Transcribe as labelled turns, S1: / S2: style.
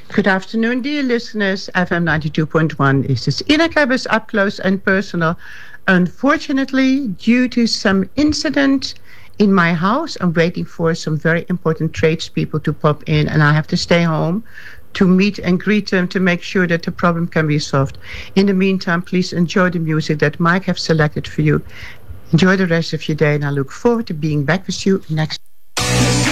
S1: Good afternoon, dear listeners. FM 92.1. This is Ina Kebbers, up close and personal. Unfortunately, due to some incident in my house, I'm waiting for some very important tradespeople to pop in, and I have to stay home to meet and greet them to make sure that the problem can be solved. In the meantime, please enjoy the music that Mike have selected for you. Enjoy the rest of your day, and I look forward to being back with you next.